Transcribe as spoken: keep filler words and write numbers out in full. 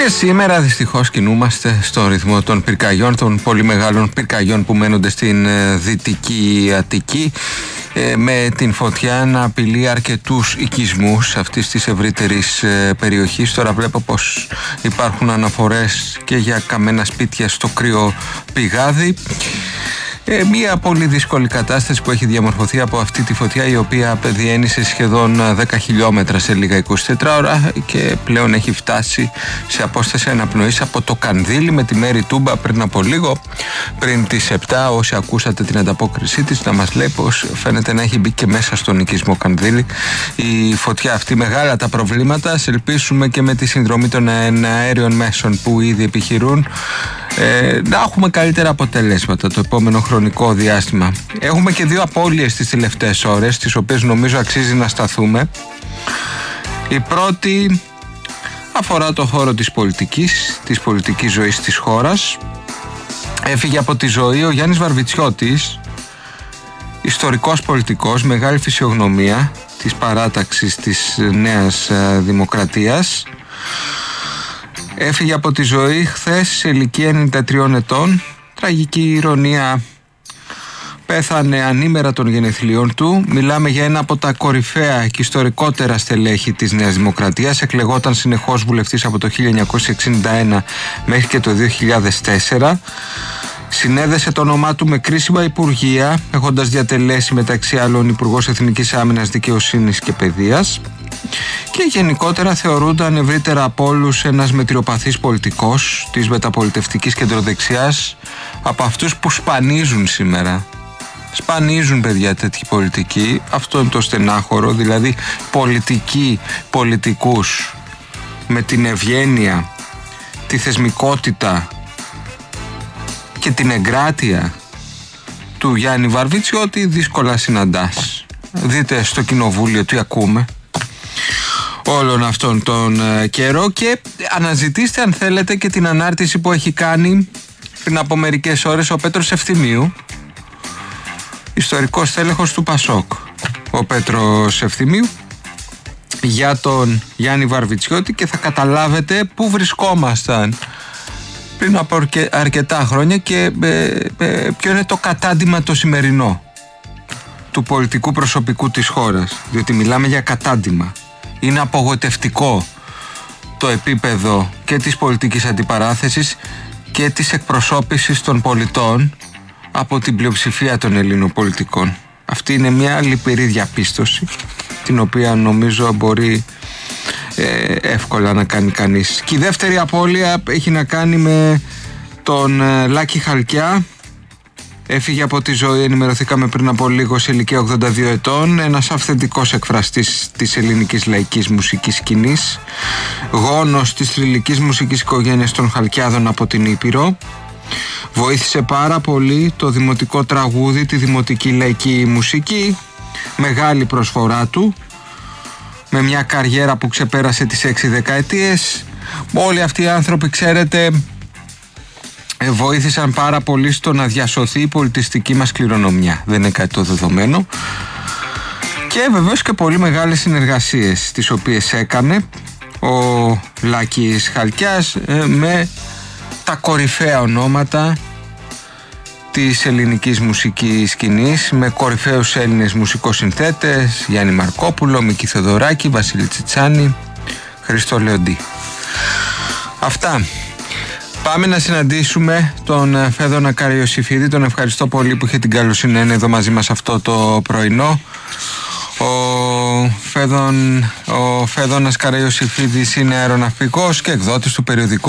σήμερα δυστυχώς κινούμαστε στο ρυθμό των πυρκαγιών, των πολύ μεγάλων πυρκαγιών που μένονται στην Δυτική Αττική, με την φωτιά να απειλεί αρκετούς οικισμούς αυτής της ευρύτερης περιοχής. Τώρα βλέπω πως υπάρχουν αναφορές και για καμένα σπίτια στο Κρύο Πηγάδι. Ε, μια πολύ δύσκολη κατάσταση που έχει διαμορφωθεί από αυτή τη φωτιά, η οποία διένυσε σχεδόν δέκα χιλιόμετρα σε λίγα είκοσι τέσσερις ώρα και πλέον έχει φτάσει σε απόσταση αναπνοής από το Κανδύλι με τη Μέρη Τούμπα πριν από λίγο, πριν τις επτά. Όσοι ακούσατε την ανταπόκρισή της, να μας λέει πως φαίνεται να έχει μπει και μέσα στον οικισμό Κανδύλι η φωτιά αυτή. Μεγάλα τα προβλήματα. Ας ελπίσουμε και με τη συνδρομή των αέριων μέσων που ήδη επιχειρούν Ε, να έχουμε καλύτερα αποτελέσματα το επόμενο χρονικό διάστημα. Έχουμε και δύο απώλειες τις τελευταίες ώρες, τις οποίες νομίζω αξίζει να σταθούμε. Η πρώτη αφορά το χώρο της πολιτικής, της πολιτικής ζωής της χώρας. Έφυγε από τη ζωή ο Γιάννης Βαρβιτσιώτης, ιστορικός πολιτικός, μεγάλη φυσιογνωμία της παράταξης της Νέας Δημοκρατίας. Έφυγε από τη ζωή χθες σε ηλικία ενενήντα τριών ετών. Τραγική ηρωνία, πέθανε ανήμερα των γενεθλίων του. Μιλάμε για ένα από τα κορυφαία και ιστορικότερα στελέχη της Νέας Δημοκρατίας. Εκλεγόταν συνεχώς βουλευτής από το χίλια εννιακόσια εξήντα ένα μέχρι και το δύο χιλιάδες τέσσερα. Συνέδεσε το όνομά του με κρίσιμα υπουργεία, έχοντας διατελέσει μεταξύ άλλων Υπουργός Εθνικής Άμυνας, Δικαιοσύνης και Παιδείας. Και γενικότερα θεωρούνταν ευρύτερα από όλους ένας μετριοπαθής πολιτικός της μεταπολιτευτικής κεντροδεξιάς, από αυτούς που σπανίζουν σήμερα. Σπανίζουν, παιδιά, τέτοιοι πολιτικοί. Αυτό είναι το στενάχωρο, δηλαδή πολιτικοί πολιτικούς με την ευγένεια, τη θεσμικότητα και την εγκράτεια του Γιάννη Βαρβιτσιώτη δύσκολα συναντάς. Δείτε στο κοινοβούλιο τι ακούμε όλον αυτόν τον ε, καιρό και αναζητήστε αν θέλετε και την ανάρτηση που έχει κάνει πριν από μερικές ώρες ο Πέτρος Ευθυμίου, ιστορικός τέλεχος του Πασόκ. Ο Πέτρος Ευθυμίου για τον Γιάννη Βαρβιτσιώτη, και θα καταλάβετε πού βρισκόμασταν πριν από αρκε, αρκετά χρόνια και ε, ε, ποιο είναι το κατάντημα το σημερινό του πολιτικού προσωπικού της χώρας, διότι μιλάμε για κατάντημα. Είναι απογοητευτικό το επίπεδο και της πολιτικής αντιπαράθεσης και της εκπροσώπησης των πολιτών από την πλειοψηφία των Ελλήνων πολιτικών. Αυτή είναι μια λυπηρή διαπίστωση, την οποία νομίζω μπορεί ε, εύκολα να κάνει κανείς. Και η δεύτερη απώλεια έχει να κάνει με τον ε, Λάκη Χαλκιά. Έφυγε από τη ζωή, ενημερωθήκαμε πριν από λίγο, σε ηλικία ογδόντα δύο ετών, ένας αυθεντικός εκφραστής της ελληνικής λαϊκής μουσικής σκηνής, γόνος της θρυλικής μουσικής οικογένειας των Χαλκιάδων από την Ήπειρο. Βοήθησε πάρα πολύ το δημοτικό τραγούδι, τη δημοτική λαϊκή μουσική, μεγάλη προσφορά του, με μια καριέρα που ξεπέρασε τις έξι δεκαετίες. Όλοι αυτοί οι άνθρωποι, ξέρετε, βοήθησαν πάρα πολύ στο να διασωθεί η πολιτιστική μας κληρονομιά. Δεν είναι κάτι το δεδομένο. Και βεβαίως και πολύ μεγάλες συνεργασίες τις οποίες έκανε ο Λάκης Χαλκιάς με τα κορυφαία ονόματα της ελληνικής μουσικής σκηνής, με κορυφαίους Έλληνες μουσικοσυνθέτες, Γιάννη Μαρκόπουλο, Μίκη Θεοδωράκη, Βασίλη Τσιτσάνη, Χριστό Λεοντή. Αυτά. Πάμε να συναντήσουμε τον Φέδωνα Καραϊωσήφιδη. Τον ευχαριστώ πολύ που είχε την καλοσύνη να είναι εδώ μαζί μας αυτό το πρωινό. Ο, Φέδων, ο Φέδωνας Καραϊωσήφιδης είναι αεροναυπηγός και εκδότης του περιοδικού